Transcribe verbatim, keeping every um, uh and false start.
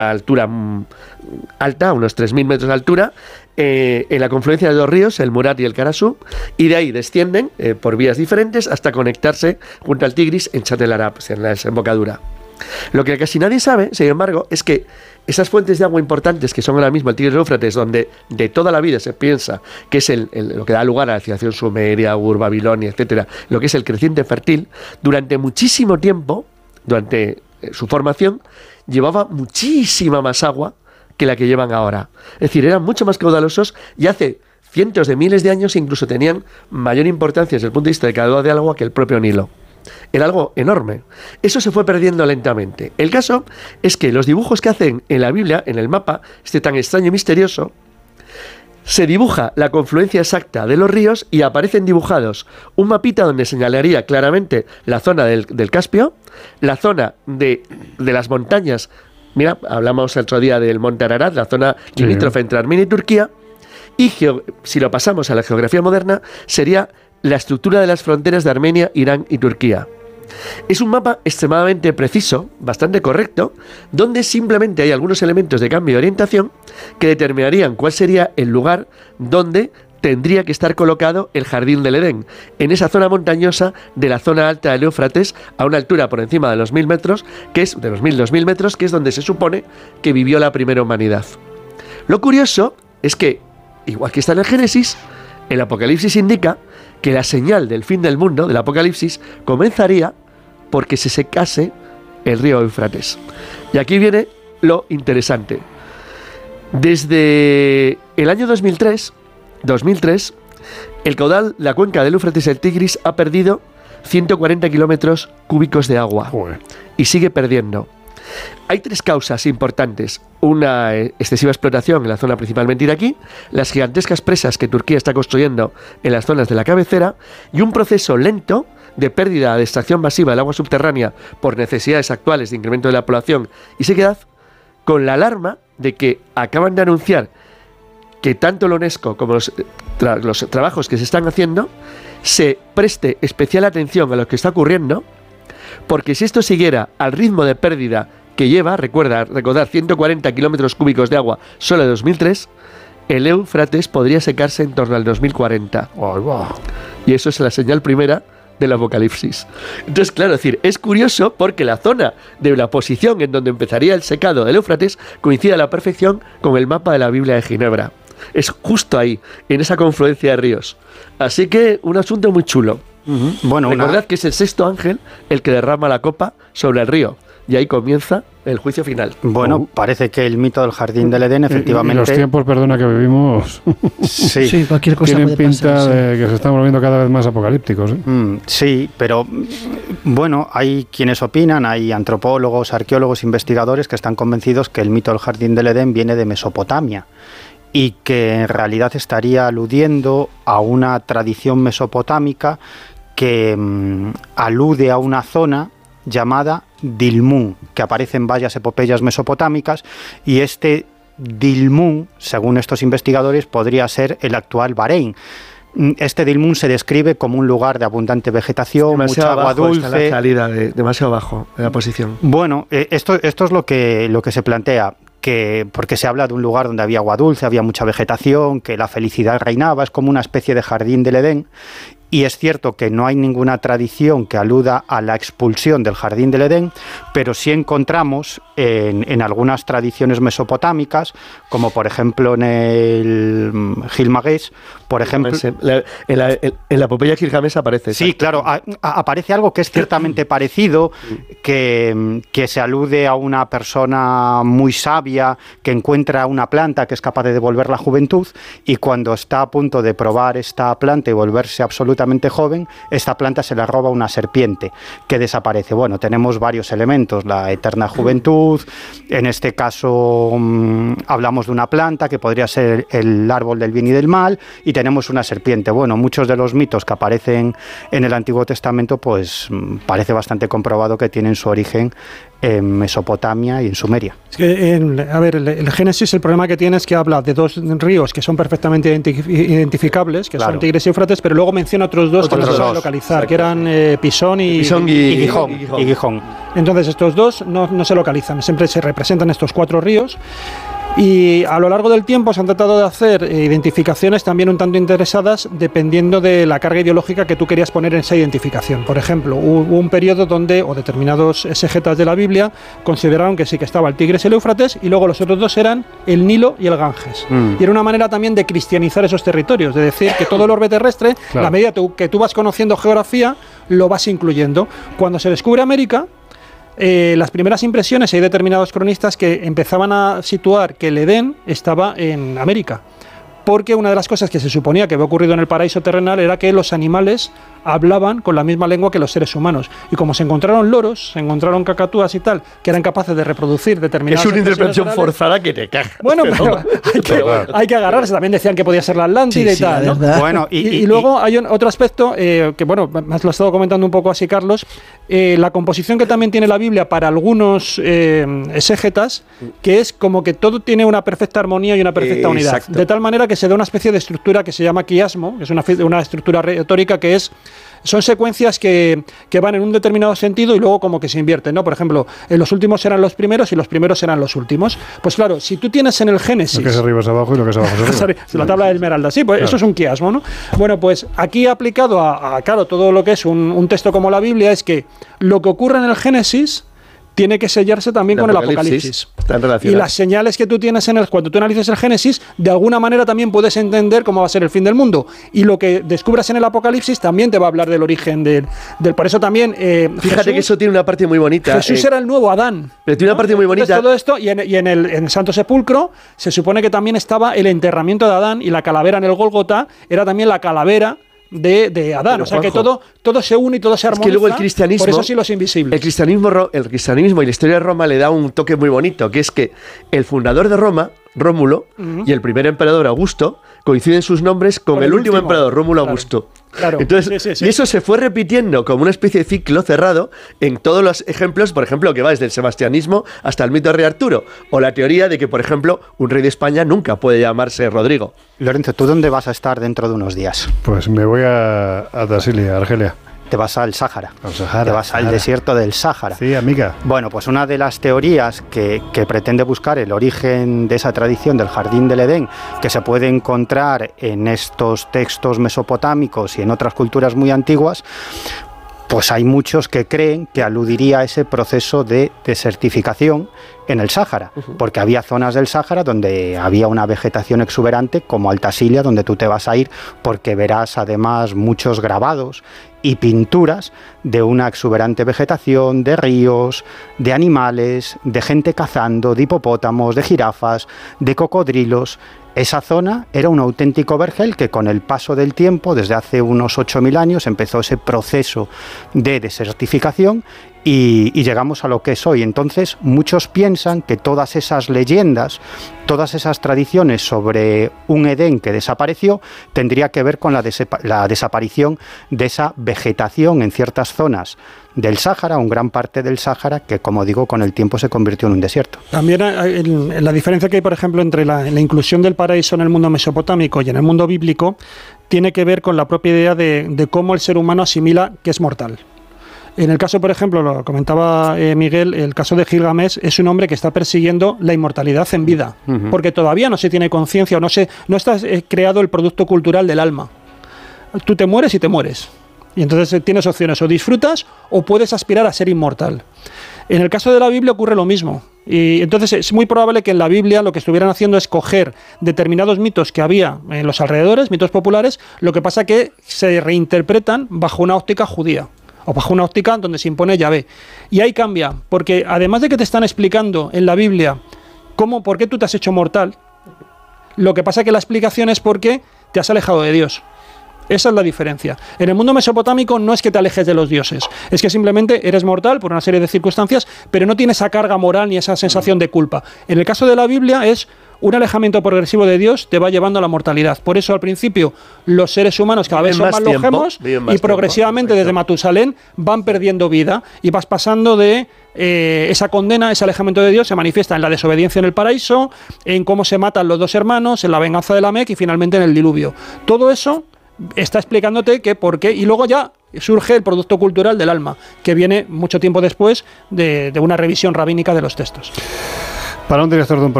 a altura mm, alta, unos tres mil metros de altura, eh, en la confluencia de dos ríos, el Murat y el Karasú, y de ahí descienden eh, por vías diferentes hasta conectarse junto al Tigris en Chat el Arab, en la desembocadura. Lo que casi nadie sabe, sin embargo, es que esas fuentes de agua importantes que son ahora mismo el Tigris y el Éufrates, donde de toda la vida se piensa que es el, el, lo que da lugar a la civilización sumeria, Ur, Babilonia, etcétera, lo que es el creciente fértil, durante muchísimo tiempo, durante eh, su formación, llevaba muchísima más agua que la que llevan ahora. Es decir, eran mucho más caudalosos y hace cientos de miles de años incluso tenían mayor importancia desde el punto de vista de caudal de agua que el propio Nilo. Era algo enorme. Eso se fue perdiendo lentamente. El caso es que los dibujos que hacen en la Biblia, en el mapa, este tan extraño y misterioso, se dibuja la confluencia exacta de los ríos y aparecen dibujados un mapita donde señalaría claramente la zona del, del Caspio, la zona de, de las montañas. Mira, hablamos el otro día del Monte Ararat, la zona limítrofe sí. entre Armenia y Turquía, y geo, si lo pasamos a la geografía moderna, sería la estructura de las fronteras de Armenia, Irán y Turquía. Es un mapa extremadamente preciso, bastante correcto, donde simplemente hay algunos elementos de cambio de orientación que determinarían cuál sería el lugar donde tendría que estar colocado el Jardín del Edén, en esa zona montañosa de la zona alta del Éufrates, a una altura por encima de los mil metros, que es de los mil, dos mil metros, que es donde se supone que vivió la primera humanidad. Lo curioso es que, igual que está en el Génesis, el Apocalipsis indica que la señal del fin del mundo, del Apocalipsis, comenzaría porque se secase el río Éufrates. Y aquí viene lo interesante. Desde el año dos mil tres, el caudal, la cuenca del Éufrates y el Tigris ha perdido ciento cuarenta kilómetros cúbicos de agua. Joder. Y sigue perdiendo. Hay tres causas importantes: una excesiva explotación en la zona principalmente iraquí, las gigantescas presas que Turquía está construyendo en las zonas de la cabecera y un proceso lento de pérdida de extracción masiva del agua subterránea por necesidades actuales de incremento de la población y sequedad, con la alarma de que acaban de anunciar que tanto la UNESCO como los, tra- los trabajos que se están haciendo se preste especial atención a lo que está ocurriendo, porque si esto siguiera al ritmo de pérdida que lleva, recuerda, recordar ciento cuarenta kilómetros cúbicos de agua solo de dos mil tres, el Éufrates podría secarse en torno al dos mil cuarenta. Oh, wow. Y eso es la señal primera del Apocalipsis. Entonces, claro, es decir, es curioso porque la zona de la posición en donde empezaría el secado del Éufrates coincide a la perfección con el mapa de la Biblia de Ginebra. Es justo ahí, en esa confluencia de ríos. Así que un asunto muy chulo. Uh-huh. Bueno, recordad una... que es el sexto ángel el que derrama la copa sobre el río. Y ahí comienza el juicio final. Bueno, uh. parece que el mito del Jardín del Edén, efectivamente... En los tiempos, perdona, que vivimos... Sí, sí, cualquier cosa tienen puede pinta pasar, de sí. que se están volviendo cada vez más apocalípticos. ¿eh? Mm, sí, pero bueno, hay quienes opinan, hay antropólogos, arqueólogos, investigadores que están convencidos que el mito del Jardín del Edén viene de Mesopotamia y que en realidad estaría aludiendo a una tradición mesopotámica que mmm, alude a una zona llamada Dilmun, que aparece en varias epopeyas mesopotámicas, y este Dilmun, según estos investigadores, podría ser el actual Bahrein. Este Dilmun se describe como un lugar de abundante vegetación, demasiado mucha agua abajo dulce. Está la salida de, demasiado bajo de la posición. Bueno, eh, esto, esto es lo que, lo que se plantea. Que, porque se habla de un lugar donde había agua dulce, había mucha vegetación, que la felicidad reinaba, es como una especie de jardín del Edén. Y es cierto que no hay ninguna tradición que aluda a la expulsión del Jardín del Edén, pero sí encontramos en, en algunas tradiciones mesopotámicas, como por ejemplo en el Gilgamesh, por ejemplo... En la, en la, en la epopeya Gilgamesh aparece. Sí, claro, a, a, aparece algo que es ciertamente parecido, que, que se alude a una persona muy sabia que encuentra una planta que es capaz de devolver la juventud, y cuando está a punto de probar esta planta y volverse absolutamente joven, esta planta se la roba una serpiente que desaparece. Bueno, tenemos varios elementos, la eterna juventud, en este caso mmm, hablamos de una planta que podría ser el árbol del bien y del mal, y tenemos una serpiente. Bueno, muchos de los mitos que aparecen en el Antiguo Testamento, pues mmm, parece bastante comprobado que tienen su origen en Mesopotamia y en Sumeria. Es que, en, a ver, el, el Génesis, el problema que tiene es que habla de dos ríos que son perfectamente identi- identificables, que claro. son Tigris y Éufrates, pero luego menciona otros dos otros que no se sabe localizar, exacto. que eran eh, Pisón y, Pisón y, y, Gijón. y, Gijón. y Gijón. Entonces estos dos no, no se localizan, siempre se representan estos cuatro ríos. Y a lo largo del tiempo se han tratado de hacer eh, identificaciones también un tanto interesadas dependiendo de la carga ideológica que tú querías poner en esa identificación. Por ejemplo, hubo un periodo donde, o determinados exegetas de la Biblia, consideraron que sí que estaba el Tigris y el Éufrates, y luego los otros dos eran el Nilo y el Ganges. Mm. Y era una manera también de cristianizar esos territorios, de decir que todo el orbe terrestre, claro. la medida que tú vas conociendo geografía, lo vas incluyendo. Cuando se descubre América, Eh, las primeras impresiones, hay determinados cronistas que empezaban a situar que el Edén estaba en América, porque una de las cosas que se suponía que había ocurrido en el paraíso terrenal era que los animales hablaban con la misma lengua que los seres humanos, y como se encontraron loros, se encontraron cacatúas y tal, que eran capaces de reproducir determinadas... Es una interpretación orales, forzada que te caga. Bueno, pero, pero hay, que, hay que agarrarse. También decían que podía ser la Atlántida sí, y sí, tal, ¿no? Bueno, y, y, y, y luego hay un, otro aspecto eh, que, bueno, más lo he estado comentando un poco así, Carlos, eh, la composición que también tiene la Biblia para algunos eh, exégetas, que es como que todo tiene una perfecta armonía y una perfecta eh, unidad, exacto. de tal manera que se da una especie de estructura que se llama quiasmo, que es una, una estructura retórica que es son secuencias que, que van en un determinado sentido y luego como que se invierten, ¿no? Por ejemplo, en los últimos serán los primeros y los primeros serán los últimos. Pues claro, si tú tienes en el Génesis... Lo que es arriba es abajo y lo que es abajo es arriba. La tabla de Esmeralda, sí, pues claro. Eso es un quiasmo, ¿no? Bueno, pues aquí aplicado a, a claro, todo lo que es un, un texto como la Biblia es que lo que ocurre en el Génesis tiene que sellarse también el con Apocalipsis, el Apocalipsis. Y las señales que tú tienes en el... Cuando tú analices el Génesis, de alguna manera también puedes entender cómo va a ser el fin del mundo. Y lo que descubras en el Apocalipsis también te va a hablar del origen del... del por eso también... Eh, Fíjate Jesús, que eso tiene una parte muy bonita. Jesús eh, era el nuevo Adán. Pero tiene ¿no? una parte muy bonita. Entonces, todo esto, y en, y en el en Santo Sepulcro se supone que también estaba el enterramiento de Adán, y la calavera en el Gólgota era también la calavera De, de Adán, pero, o sea Juanjo, que todo, todo se une y todo se armoniza. Es que luego el cristianismo, por eso sí los invisibles. El cristianismo, el cristianismo y la historia de Roma le da un toque muy bonito, que es que el fundador de Roma, Rómulo, uh-huh. y el primer emperador Augusto coinciden sus nombres con, con el, el último, último emperador, Rómulo claro. Augusto. Claro. Entonces, sí, sí, sí. Y eso se fue repitiendo como una especie de ciclo cerrado en todos los ejemplos, por ejemplo, que va desde el sebastianismo hasta el mito de Rey Arturo, o la teoría de que, por ejemplo, un rey de España nunca puede llamarse Rodrigo. Lorenzo, ¿tú dónde vas a estar dentro de unos días? Pues me voy a, a Brasilia, Argelia. Te vas al Sáhara, al Sahara, te vas Sahara. al desierto del Sáhara. Sí, amiga. Bueno, pues una de las teorías que, que pretende buscar el origen de esa tradición del Jardín del Edén, que se puede encontrar en estos textos mesopotámicos y en otras culturas muy antiguas, pues hay muchos que creen que aludiría a ese proceso de desertificación en el Sáhara, uh-huh. porque había zonas del Sáhara donde había una vegetación exuberante, como Altasilia, donde tú te vas a ir, porque verás además muchos grabados y pinturas de una exuberante vegetación, de ríos, de animales, de gente cazando, de hipopótamos, de jirafas, de cocodrilos. Esa zona era un auténtico vergel que con el paso del tiempo, desde hace unos ocho mil años, empezó ese proceso de desertificación y, y llegamos a lo que es hoy. Entonces, muchos piensan que todas esas leyendas, todas esas tradiciones sobre un Edén que desapareció, tendría que ver con la, desepa- la desaparición de esa vegetación en ciertas zonas del Sáhara, un gran parte del Sáhara, que, como digo, con el tiempo se convirtió en un desierto. También hay, la diferencia que hay, por ejemplo, entre la, la inclusión del paraíso en el mundo mesopotámico y en el mundo bíblico, tiene que ver con la propia idea de, de cómo el ser humano asimila que es mortal. En el caso, por ejemplo, lo comentaba eh, Miguel, el caso de Gilgamesh es un hombre que está persiguiendo la inmortalidad en vida, uh-huh. porque todavía no se tiene conciencia o no, se, no está eh, creado el producto cultural del alma. Tú te mueres y te mueres. Y entonces eh, tienes opciones, o disfrutas o puedes aspirar a ser inmortal. En el caso de la Biblia ocurre lo mismo. Y entonces es muy probable que en la Biblia lo que estuvieran haciendo es coger determinados mitos que había en los alrededores, mitos populares, lo que pasa que se reinterpretan bajo una óptica judía, o bajo una óptica donde se impone Yahvé. Y ahí cambia, porque además de que te están explicando en la Biblia cómo, por qué tú te has hecho mortal, lo que pasa que la explicación es porque te has alejado de Dios. Esa es la diferencia. En el mundo mesopotámico no es que te alejes de los dioses, es que simplemente eres mortal por una serie de circunstancias, pero no tienes esa carga moral ni esa sensación de culpa. En el caso de la Biblia es un alejamiento progresivo de Dios te va llevando a la mortalidad. Por eso al principio los seres humanos cada vez son más longevos y progresivamente desde Matusalén van perdiendo vida y vas pasando de eh, esa condena, ese alejamiento de Dios se manifiesta en la desobediencia en el paraíso, en cómo se matan los dos hermanos, en la venganza de Lamec y finalmente en el diluvio. Todo eso está explicándote que por qué, y luego ya surge el producto cultural del alma, que viene mucho tiempo después de, de una revisión rabínica de los textos. Para un director de un